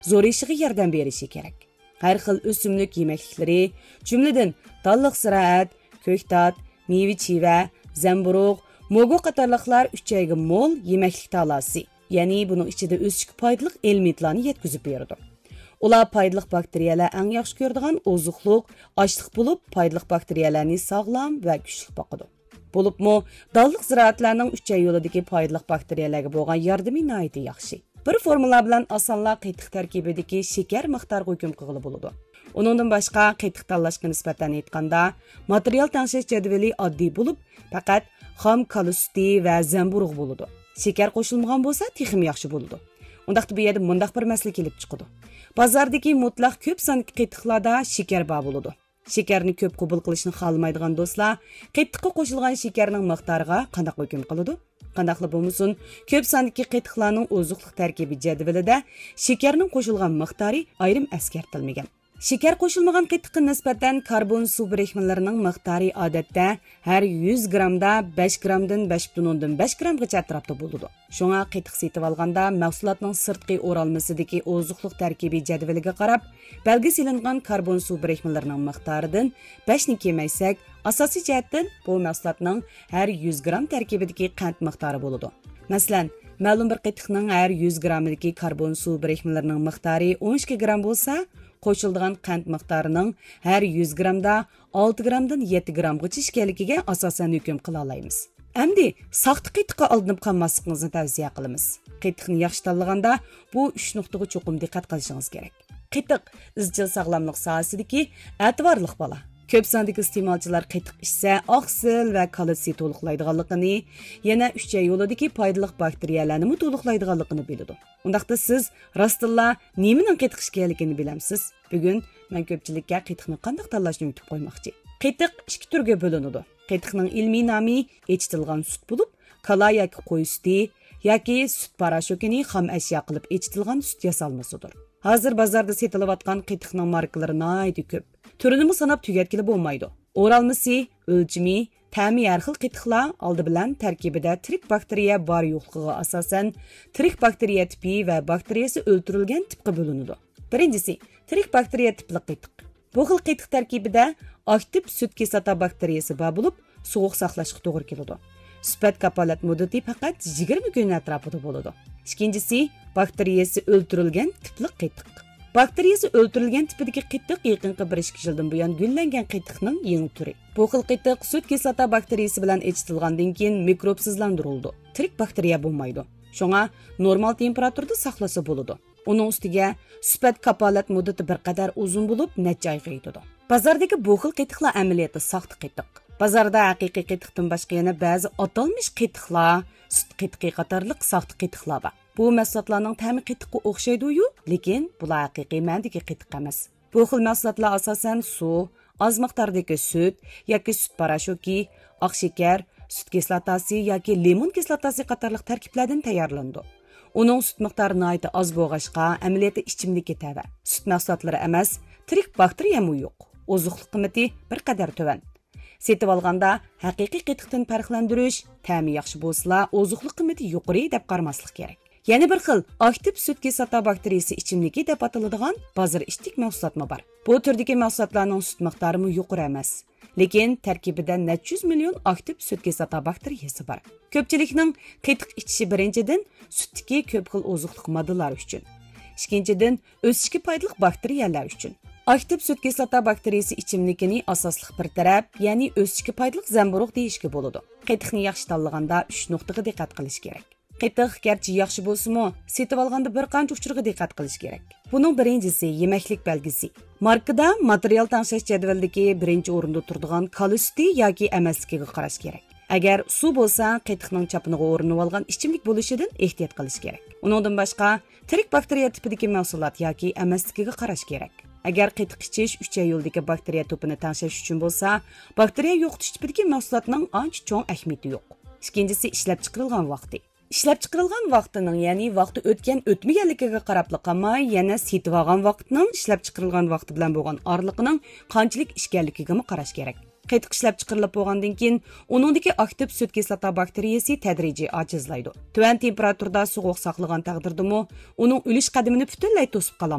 zo'rayishiga yordam berishi kerak. Har xil o'simlik yemekliklari, jumladan dalliq ziroat, ko'ktat, meva-cheva, zamburug', mo'gu qatorliqlar 3 oyga mo'l yemeklik talasi, ya'ni buning ichida o'sishga foydali elementlarni yetkazib beradi. Ular foydali bakteriyalar eng yaxshi ko'radigan ozuqliq, ochliq bo'lib, foydali bakteriyalarni sog'lom va kuchli boqadi. Bo'libmi, dalliq ziroatlarning 3 oy yo'lidagi foydali bakteriyalarga bo'lgan yordami nihoyat yaxshi. Bir formula bilan osonla qiytiq tarkibidagi shakar miqdoriga hukm qilib bo'ladi. Uningdan boshqa qiytiq tanlashga nisbatan aytganda, material tangshish jadvali oddiy bo'lib, faqat xom kalusti va zamburug' bo'ladi. Shakar qo'shilmagan bo'lsa, texnik yaxshi bo'ladi. Undaqda bu yerda mundaq bir masala kelib chiqadi. Bozordagi mutlaq ko'p sonli qiytiqlarda shakar bor bo'ladi. Shakarni ko'p qabul qilishni xohlamaydigan do'stlar, qiytiqqa qo'shilgan shakarning miqdoriga qanday hukm qiladi? Qandaqla bo'lmasin, ko'p sondagi qiytiqlarning ozuqlik tarkibi jadvalida shakarning qo'shilgan miqdori ayrim eskartilmagan. Shakar qo'shilmagan qiytiqqa nisbatan karbon suv birikmalarining miqdori odatda har 100 grammda 5 gramdan 5,5 gramgacha atrofda bo'ladi. Shunga qiytiq setib olganda mahsulotning sirtqi o'ralmasidagi ozuqlik tarkibi jadvaliga qarab, belgi silingan karbon suv birikmalarining miqdoridan 5 ni kemaysak, asosiy jihatdan bu mahsulotning har 100 gram tarkibidagi qand miqdori bo'ladi. Masalan, ma'lum bir qiytiqning har 100 grammidagi karbon suv birikmalarining miqdori 12 gram bo'lsa, qo'shiladigan qand miqdorining har 100 gramda 6 gramdan 7 gramgacha ekanligiga asosan hukm qila olamiz. Endi saxta qiytiqqa aldanib qolmasligingizni tavsiya qilamiz. Qiytiqni yaxshi tanlaganda bu 3 nuqtaga cho'qim diqqat qilishingiz kerak. Qiytiq izchil sog'lomlik sohasidagi e'tiborli bola. Ko'p sondagi iste'molchilar qiytiq ichsa, oqsil va kalsiy to'liqlaydiganligini, yana 3 oy yo'lidagi foydali bakteriyalarni to'liqlaydiganligini biladi. Undaqda siz rostilla nimaning qiytiq ekanligini bilamsiz. Bugun men ko'pchilikka qiytiqni qanday tanlashni o'rgatib qo'ymoqchi. Qiytiq 2 turga bo'linadi. Qiytiqning ilmiy nomi echitilgan sut bo'lib, kala yoki qo'y suti yoki sut parashokini xam ashyo qilib echitilgan sut yasalmasidir. Hozir bozorda sotilayotgan qiytiqning markalari nihoyat ko'p. Turini sanab tugatkili bo'lmaydi. O'ralmasi, o'lchimi, ta'mi har xil qiytiqlar oldi bilan tarkibida tirik bakteriya bor yo'qligiga asosan tirik bakteriya tipi va bakteriyasi o'ldirilgan tipga bo'linadi. Birinchisi, tirik bakteriya tipli qiytiq. Bu xil qiytiq tarkibida aktiv sut kislota bakteriyasi bor bo'lib, sovuq saqlashga to'g'ri keladi. Sifat kapolat muddati faqat 20 kun atrofida bo'ladi. Ikkinchisi, bakteriyasi o'ldirilgan tipli qiytiq. Bakteriyasi o'ldirilgan tipidagi qiytiq yaqinqi 1-2 yildan buyon gullangan qiytiqning yangi turi. Bu xil qiytiq sut kislota bakteriyasi bilan echitilgandan keyin mikrobsizlantirildi. Tirik bakteriya bo'lmaydi. Shunga normal temperaturada saqlasa bo'ladi. Uning ustiga sifat kapolat muddati bir qadar uzun bo'lib, necha oyga yetadi. Bozordagi bu xil qiytiqlar amaliyoti saxta qiytiq. Bozorda haqiqiy qiytiqdan boshqa yana ba'zi atalmish qiytiqlar, sut qiytiqi qatorliq saxta qiytiqlar bor. Bu mahsulotlarning ta'mi qiytiqqa o'xshaydi-yu, lekin bular haqiqiy ma'nodagi qiytiq emas. Bu xil mahsulotlar asosan suv, oz miqdordagi sut yoki sut parashoki, oq shakar, sut kislotasi yoki limon kislotasi qatorliq tarkiblardan tayyorlanadi. Uning sut miqdori nihoyat oz bo'lg'ashqa, amaliyotda ichimlikka tava. Sut mahsulotlari emas, tirik bakteriyami yo'q. Ozuqlik qiymati bir qadar tuvan. Setib olganda haqiqiy qiytiqdan farqlantirish, ta'mi yaxshi bo'lsa, ozuqlik qiymati yuqori deb qaramaslik kerak. Yana bir xil aktiv sut kislota bakteriyasi ichimligi deb ataladigan bozor ichlik mahsulotlar bor. Bu turdagi mahsulotlarning sut miqdori yuqori emas, lekin tarkibida necha yuz million aktiv sut kislota bakteriyasi bor. Ko'pchilikning qiytiq ichishi birinchidan sutdagi ko'p xil ozuqlik moddalar uchun, ikkinchidan o'sishga foydali bakteriyalar uchun. Aktiv sut kislota bakteriyasi ichimlikini asosli bir taraf, ya'ni o'sishga foydali zamburug' deyishga bo'ladi. Qiytiqni yaxshi tanlaganda 3 nuqtaga diqqat qilish kerak. Qiytiq garchi yaxshi bo'lsa-mu, setib olganda bir qancha uchurga diqqat qilish kerak. Buning birinchisi yemaklik belgisi. Markada material tangshish jadvalidagi birinchi o'rinda turadigan kalsiy yoki emasligiga qarash kerak. Agar suv bo'lsa, qiytiqning chapiniga o'rnab olgan ichimlik bo'lishidan ehtiyot qilish kerak. Uningdan boshqa tirik bakteriya tipidagi mahsulot yoki emasligiga qarash kerak. Agar qiytiq ichish 3 oy yo'ldagi bakteriya to'pini tangshish uchun bo'lsa, bakteriya yo'qotish tipidagi mahsulotning ancha cho'ng ahamiyati yo'q. Ikkinchisi ishlab chiqarilgan vaqti. Ishlab chiqarilgan vaqtining, ya'ni vaqti o'tgan o'tmaganligiga qarab qolmay, yana setib olgan vaqtning ishlab chiqarilgan vaqti bilan bo'lgan oraliqining qanchalik ishganligiga qarash kerak. Qiytiq ishlab chiqarilib bo'lgandan keyin uningdagi aktiv sut kislota bakteriyasi tadrijiy ojizlaydi. Tuvan temperaturada sovuq saqlagan taqdirdami, uning o'lish qadamini butunlay to'sib qoladi.